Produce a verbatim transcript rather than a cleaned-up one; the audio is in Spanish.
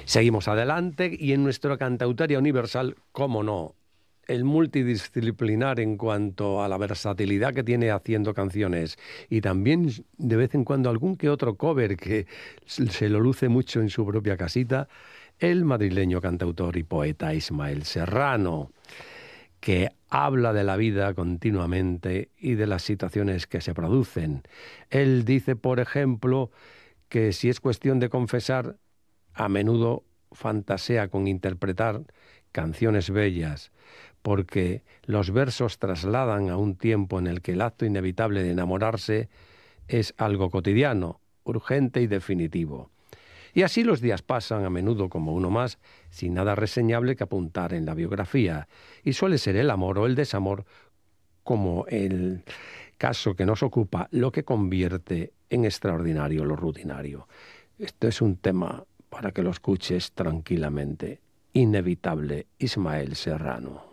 Seguimos adelante y en nuestra cantautoria universal, cómo no, el multidisciplinar en cuanto a la versatilidad que tiene haciendo canciones y también de vez en cuando algún que otro cover que se lo luce mucho en su propia casita, el madrileño cantautor y poeta Ismael Serrano, que habla de la vida continuamente y de las situaciones que se producen. Él dice, por ejemplo, que si es cuestión de confesar, a menudo fantasea con interpretar canciones bellas, porque los versos trasladan a un tiempo en el que el acto inevitable de enamorarse es algo cotidiano, urgente y definitivo. Y así los días pasan, a menudo como uno más, sin nada reseñable que apuntar en la biografía, y suele ser el amor o el desamor, como el caso que nos ocupa, lo que convierte en extraordinario lo rutinario. Este es un tema para que lo escuches tranquilamente. Inevitable, Ismael Serrano.